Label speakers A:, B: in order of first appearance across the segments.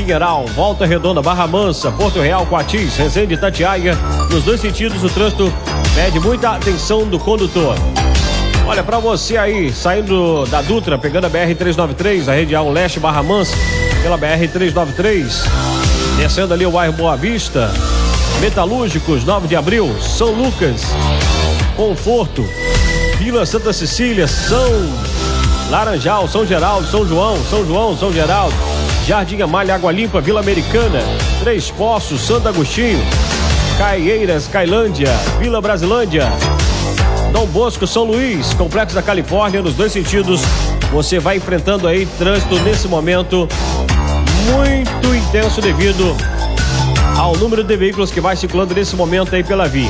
A: Pinheiral, Volta Redonda, Barra Mansa, Porto Real, Coatis, Resende, Itatiaia. Nos dois sentidos, o trânsito pede muita atenção do condutor. Olha, pra você aí, saindo da Dutra, pegando a BR-393, a Radial Leste, Barra Mansa, pela BR-393, descendo ali o bairro Boa Vista, Metalúrgicos, 9 de Abril, São Lucas, Conforto, Vila Santa Cecília, São Laranjal, São Geraldo, São João, São Geraldo, Jardim Amália, Água Limpa, Vila Americana, Três Poços, Santo Agostinho, Caieiras, Cailândia, Vila Brasilândia, Dom Bosco, São Luís, Complexo da Califórnia, nos dois sentidos. Você vai enfrentando aí trânsito nesse momento muito intenso devido ao número de veículos que vai circulando nesse momento aí pela via.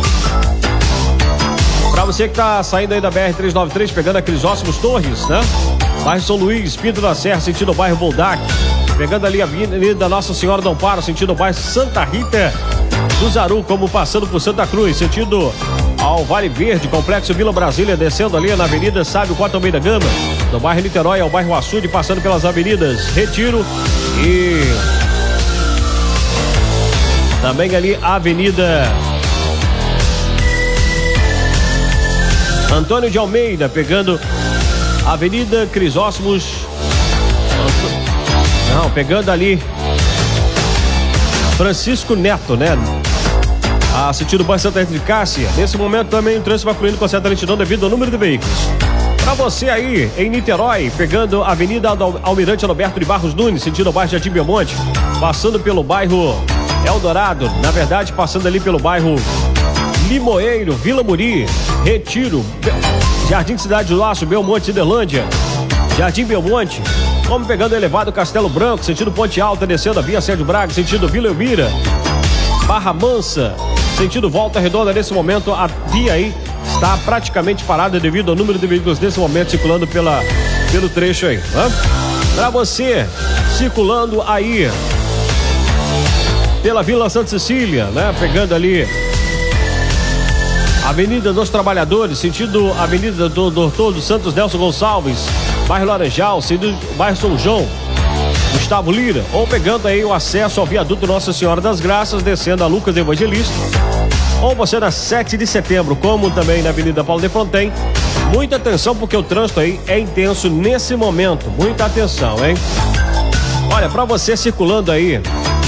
A: Pra você que tá saindo aí da BR-393, pegando aqueles Óssimos Torres, né? Bairro São Luís, Pinto da Serra, sentido bairro Boldac, pegando ali a Avenida Nossa Senhora do Amparo, sentido bairro Santa Rita do Zaru, como passando por Santa Cruz, sentido ao Vale Verde, Complexo Vila Brasília, descendo ali na Avenida Sábio Quatro Almeida Gama, do bairro Niterói ao bairro Açude, passando pelas avenidas Retiro e também ali a Avenida Antônio de Almeida, pegando a Avenida Crisóstomos, pegando ali Francisco Neto, né? A sentido bairro Santa Rita de Cássia. Nesse momento também o trânsito vai fluindo com certa lentidão devido ao número de veículos. Pra você aí em Niterói, pegando a Avenida Almirante Alberto de Barros Nunes, sentido ao bairro Jardim Belmonte, passando pelo bairro Eldorado, na verdade passando ali pelo bairro Limoeiro, Vila Muri, Retiro, Jardim Cidade do Laço, Belmonte, Ciderlândia, Jardim Belmonte, como pegando o elevado Castelo Branco, sentido Ponte Alta, descendo a via Sérgio Braga, sentido Vila Elmira, Barra Mansa, sentido Volta Redonda. Nesse momento a via aí está praticamente parada devido ao número de veículos nesse momento circulando pelo trecho aí, né? Pra você circulando aí pela Vila Santa Cecília, né? Pegando ali Avenida dos Trabalhadores, sentido Avenida do Doutor dos Santos Nelson Gonçalves, bairro Laranjal, sentido bairro São João, Gustavo Lira, ou pegando aí o acesso ao viaduto Nossa Senhora das Graças, descendo a Lucas Evangelista, ou você na 7 de setembro, como também na Avenida Paulo de Fronten. Muita atenção porque o trânsito aí é intenso nesse momento, muita atenção, hein? Olha, pra você circulando aí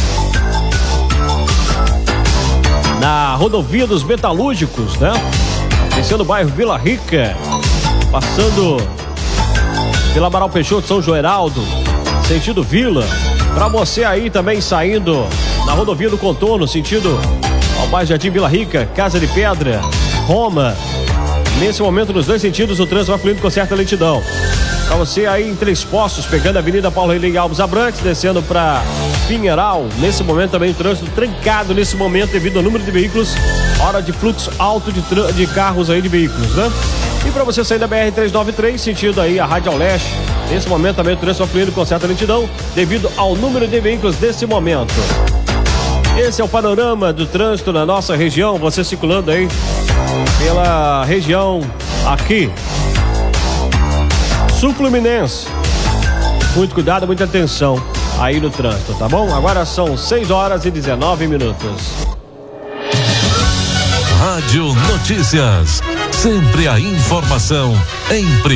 A: na rodovia dos Metalúrgicos, né? Descendo o bairro Vila Rica, passando pela Amaral Peixoto, São Joeraldo, sentido Vila. Pra você aí também saindo na rodovia do Contorno, sentido ao bairro Jardim Vila Rica, Casa de Pedra, Roma. Nesse momento, nos dois sentidos, o trânsito vai fluindo com certa lentidão. Pra você aí em Três Poços, pegando a Avenida Paulo Reilei Alves Abrantes, descendo pra Pinheiral. Nesse momento também o trânsito trancado nesse momento devido ao número de veículos, hora de fluxo alto de carros aí de veículos, né? E pra você sair da BR-393, sentido aí a Radial Leste, nesse momento também o trânsito vai fluindo com certa lentidão devido ao número de veículos nesse momento. Esse é o panorama do trânsito na nossa região, você circulando aí pela região aqui Sul Fluminense. Muito cuidado, muita atenção aí no trânsito, tá bom? Agora são 6h19.
B: Rádio Notícias. Sempre a informação em